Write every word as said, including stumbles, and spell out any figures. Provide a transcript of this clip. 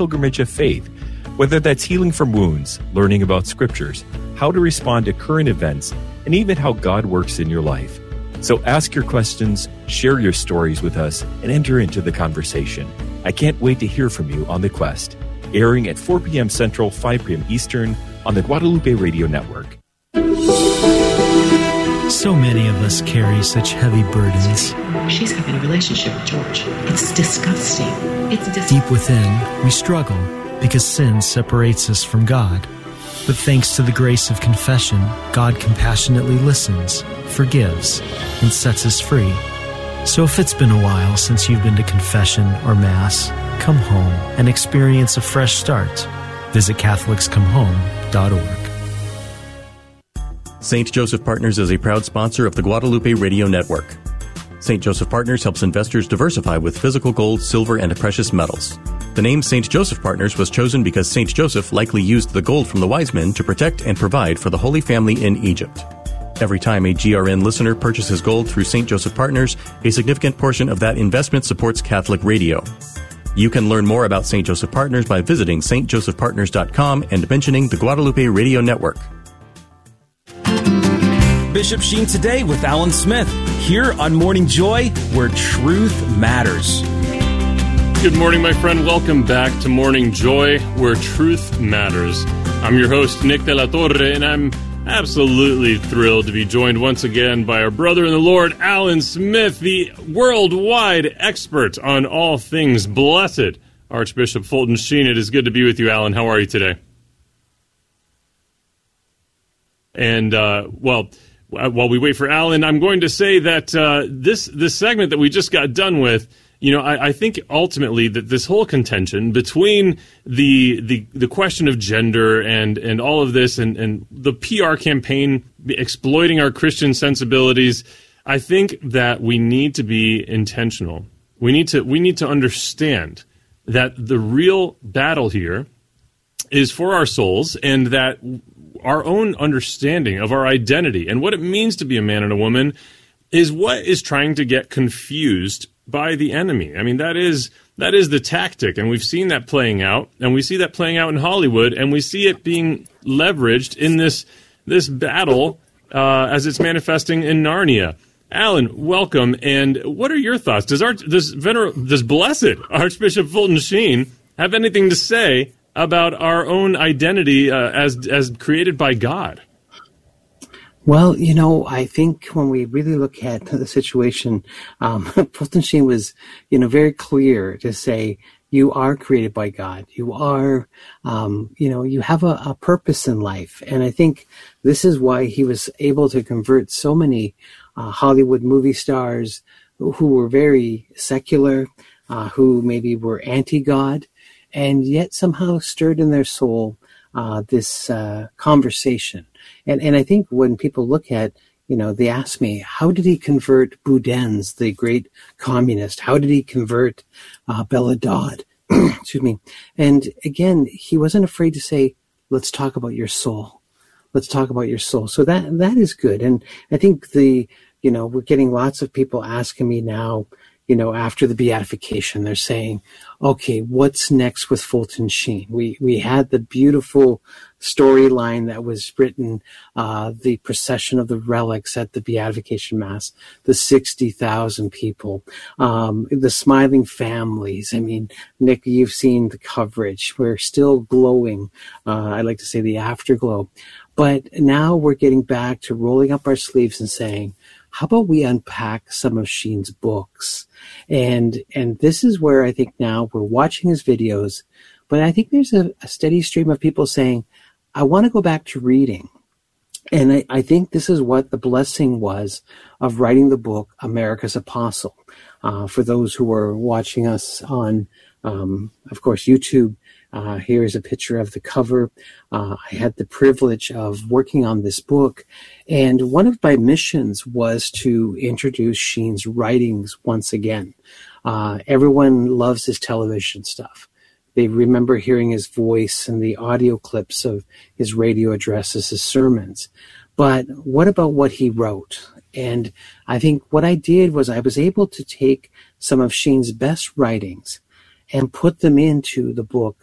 pilgrimage of faith, whether that's healing from wounds, learning about scriptures, how to respond to current events, and even how God works in your life. So ask your questions, share your stories with us, and enter into the conversation. I can't wait to hear from you on The Quest, airing at four p.m. Central, five p.m. Eastern on the Guadalupe Radio Network. So many of us carry such heavy burdens. She's having a relationship with George. It's disgusting. It's disgusting. Deep within, we struggle because sin separates us from God. But thanks to the grace of confession, God compassionately listens, forgives, and sets us free. So if it's been a while since you've been to confession or Mass, come home and experience a fresh start. Visit Catholics Come Home dot org. Saint Joseph Partners is a proud sponsor of the Guadalupe Radio Network. Saint Joseph Partners helps investors diversify with physical gold, silver, and precious metals. The name Saint Joseph Partners was chosen because Saint Joseph likely used the gold from the wise men to protect and provide for the Holy Family in Egypt. Every time a G R N listener purchases gold through Saint Joseph Partners, a significant portion of that investment supports Catholic radio. You can learn more about Saint Joseph Partners by visiting s t joseph partners dot com and mentioning the Guadalupe Radio Network. Bishop Sheen Today with Alan Smith, here on Morning Joy, where truth matters. Good morning, my friend. Welcome back to Morning Joy, where truth matters. I'm your host, Nick De La Torre, and I'm absolutely thrilled to be joined once again by our brother in the Lord, Alan Smith, the worldwide expert on all things blessed. Archbishop Fulton Sheen, it is good to be with you, Alan. How are you today? And, uh, well... While we wait for Alan, I'm going to say that uh, this this segment that we just got done with, you know, I, I think ultimately that this whole contention between the the, the question of gender and, and all of this and, and the P R campaign exploiting our Christian sensibilities, I think that we need to be intentional. We need to we need to understand that the real battle here is for our souls, and that our own understanding of our identity and what it means to be a man and a woman is what is trying to get confused by the enemy. I mean, that is that is the tactic, and we've seen that playing out, and we see that playing out in Hollywood, and we see it being leveraged in this this battle uh, as it's manifesting in Narnia. Alan, welcome, and what are your thoughts? Does our does vener does blessed Archbishop Fulton Sheen have anything to say about our own identity uh, as as created by God? Well, you know, I think when we really look at the situation, um, Fulton Sheen was, you know, very clear to say, you are created by God. You are, um, you know, you have a, a purpose in life. And I think this is why he was able to convert so many uh, Hollywood movie stars who, who were very secular, uh, who maybe were anti-God, and yet somehow stirred in their soul uh, this uh, conversation. And and I think when people look at, you know, they ask me, how did he convert Boudin's, the great communist? How did he convert uh, Bella Dodd? Excuse me. And again, he wasn't afraid to say, let's talk about your soul. Let's talk about your soul. So that that is good. And I think the, you know, we're getting lots of people asking me now, you know, after the beatification, they're saying, okay, what's next with Fulton Sheen? We we had the beautiful storyline that was written, uh, the procession of the relics at the beatification mass, the sixty thousand people, um, the smiling families. I mean, Nick, you've seen the coverage. We're still glowing. Uh, I like to say the afterglow. But now we're getting back to rolling up our sleeves and saying, how about we unpack some of Sheen's books? And and this is where I think now we're watching his videos, but I think there's a, a steady stream of people saying, I want to go back to reading. And I, I think this is what the blessing was of writing the book, America's Apostle. Uh, for those who are watching us on, um, of course, YouTube, Uh, here is a picture of the cover. Uh, I had the privilege of working on this book, and one of my missions was to introduce Sheen's writings once again. Uh, everyone loves his television stuff. They remember hearing his voice and the audio clips of his radio addresses, his sermons. But what about what he wrote? And I think what I did was I was able to take some of Sheen's best writings and put them into the book